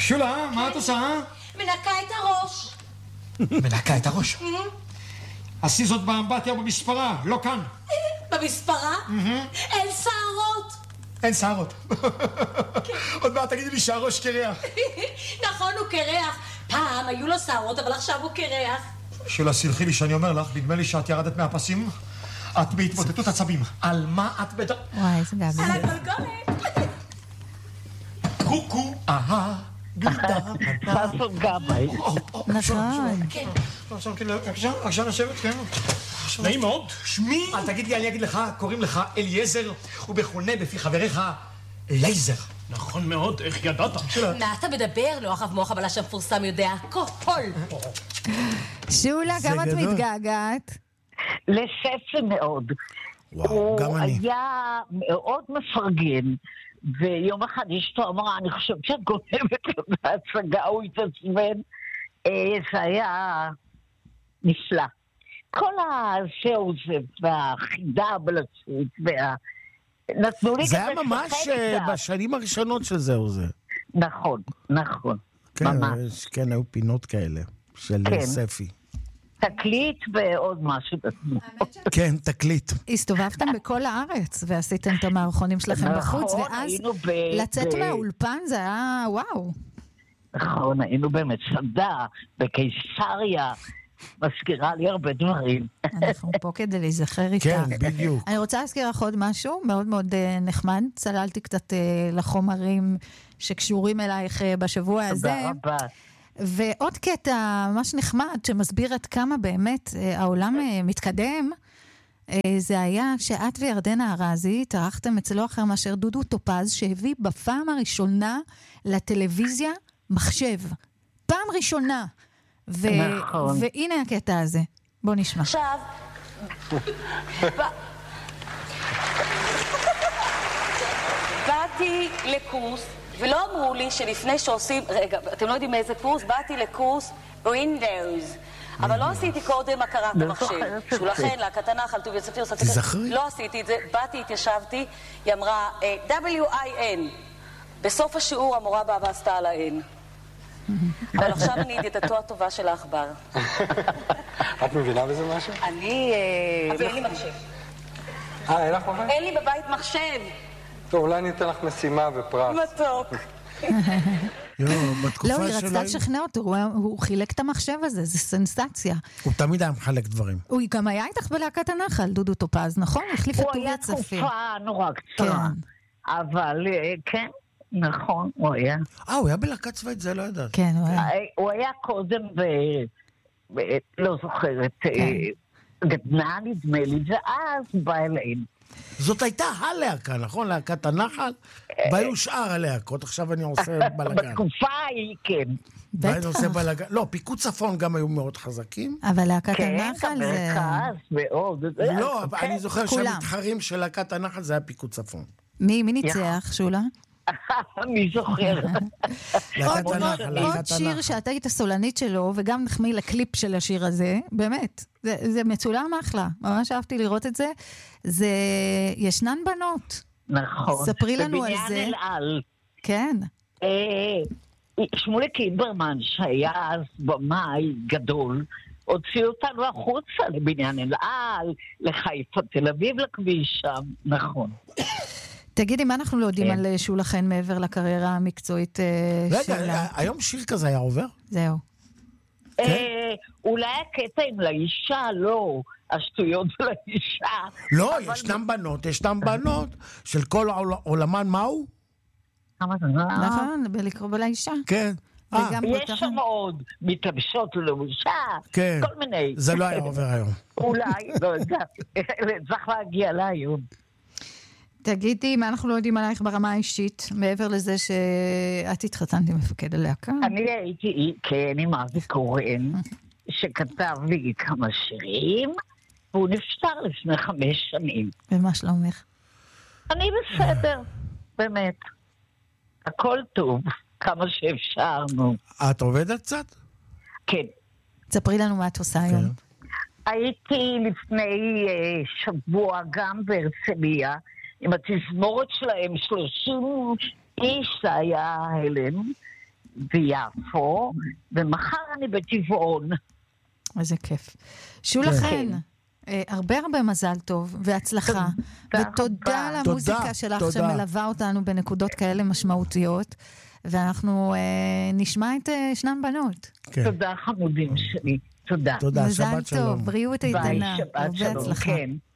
שולה, מה את עושה? מנקה את הראש. מנקה את הראש? עשי זאת באמבטיה או במספרה, לא כאן. במספרה? אין שערות. אין שערות. עוד מעט תגידי לי שהראש קרח. נכון, הוא קרח. פעם היו לו שערות, אבל עכשיו הוא קרח. שולה, סלחי לי שאני אומר לך, נדמה לי שאת ירדת מהפסים. את בהתמוטטות עצבים. על מה את בדרך? וואי, איזה גבי. על הגולגולת. קוקו, אהה, גלדה, ששון גבאי. נכון. עכשיו לשבת, כן? נעים מאוד. שמי? אל תגיד לי, אני אגיד לך, קוראים לך אליעזר, ובכונה בפי חבריך לייזר. נכון מאוד, איך ידעת? מה אתה מדבר? לא הרב מוח, אבל השם פורסם יודע הכל. שולה, כמה את מתגעגעת? לספי מאוד. וואו, גם אני. הוא היה מאוד מפרגן, ויום אחד אשתו אמרה, אני חושבת שאת גונבת לו בהצגה, הוא התעצבן. זה היה נפלא. כל השואו זה, והחידה הבלצית, נתנו לי זה גם היה ממש בשנים הראשונות של זהו זה. נכון, נכון. כן, ממש. כן, היו פינות כאלה של ספי. תקליט ועוד משהו. כן, תקליט. הסתובבתם בכל הארץ ועשיתם את המערכונים שלכם בחוץ, ואז לצאת מהאולפן זה היה וואו. נכון, היינו במצדה, בקיסריה, מזכירה לי הרבה דברים. אנחנו פה כדי להיזכר איתה. כן, בדיוק. אני רוצה להזכיר לך עוד משהו מאוד מאוד נחמד. צללתי קצת לחומרים שקשורים אלייך בשבוע הזה. תודה רבה. ועוד קטע ממש נחמד שמסביר עד כמה באמת העולם מתקדם, זה היה שאת וירדנה ארזי התארחתם אצלו אחר מאשר דודו טופז, שהביא בפעם הראשונה לטלוויזיה מחשב. פעם ראשונה. נכון. והנה הקטע הזה. בוא נשמע. עכשיו, באתי לקורס, ולא אמרו לי שלפני שעושים, רגע, אתם לא יודעים איזה קורס? באתי לקורס Windows. אבל לא עשיתי קודם הכרת המחשב. שלכן, להקת הנחל, טובי ספיר, תזכרי. לא עשיתי את זה, באתי, התיישבתי, היא אמרה, W-I-N. בסוף השיעור המורה באה ועשתה על ה-N. אבל עכשיו אני ידידתו הטובה של העכבר. את מבינה בזה משהו? אני... אבל אין לי מחשב. אין לך מחשב? אין לי בבית מחשב. טוב, אולי אני אתן לך משימה ופרס. מתוק. לא, היא רצתה לשכנע אותו, הוא חילק את המחשב הזה, זה סנסציה. הוא תמיד היה מחלק דברים. הוא גם היה איתך בלהקת הנחל, דודו טופז, נכון? החליף את טוביה צפיר. הוא היה תקופה נורא קצרה. אבל כן, נכון, הוא היה. הוא היה בלהקת צבאית, זה לא יודעת. כן, הוא היה. הוא היה קודם לא זוכרת, גדנה נדמה לי, ואז בא אלינו. זאת הייתה הלהקה, נכון? להקת הנחל? והיו שאר הלהקות, עכשיו אני עושה בלגן. בתקופה ההיא, כן. והיינו עושה בלגן. לא, פיקוד צפון גם היו מאוד חזקים. אבל להקת הנחל זה... כן, במרכז ועוד. לא, אני זוכר שהמתחרים של להקת הנחל זה היה פיקוד צפון. מי ניצח, שולה? מי זוכר? עוד שיר שאתה היית סולנית שלו, וגם נחמיא לקליפ של השיר הזה, באמת, זה מצולם אחלה, ממש אהבתי לראות את זה, זה ישנן בנות. נכון. ספרי לנו על זה. בבניין אל-על. כן. שמוליק איברמן, שהיה אז במאי גדול, הוציא אותנו החוצה לבניין אל-על, לחיפה, תל אביב, לכביש שם, נכון. תגידי, מה אנחנו לא יודעים על שולה חן מעבר לקריירה המקצועית שלה? רגע, היום שיר כזה היה עובר? זהו. אולי הקטע עם לאישה, לא, השטויות של האישה. לא, ישנם בנות של כל עולמן מהו? נכון, בלקרוא בלאישה. כן. יש שם עוד מתלבשות לאישה, כל מיני. זה לא היה עובר היום. אולי, לא יודע, צריך להגיע להיום. תגידי, מה אנחנו לא יודעים עלייך ברמה האישית, מעבר לזה שאת התחתנת עם מפקד הלהקה? אני הייתי, כן, עם אבי קורן, שכתב לי כמה שירים, והוא נפטר לפני 5 שנים. ומה שלומך? אני בסדר, באמת. הכל טוב, כמה שאפשר, נו. את עובדת קצת? כן. תספרי לנו מה את עושה היום. הייתי לפני שבוע גם בהרצליה, עם התזמורת שלהם, 30 איש, זה היה הלם, ביפו, ומחר אני בטבעון. איזה כיף. שולה חן, הרבה מזל טוב והצלחה, ותודה על המוזיקה שלך שמלווה אותנו בנקודות כאלה משמעותיות, ואנחנו נשמע את שנן בנות. תודה חמודים שלי, תודה. מזל טוב, בריאות איתנה, הרבה הצלחה.